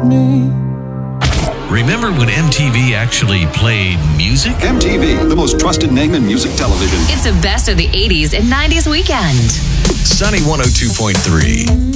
me. Remember when MTV actually played music? MTV, the most trusted name in music television. It's a best of the 80s and 90s weekend. Sunny 102.3.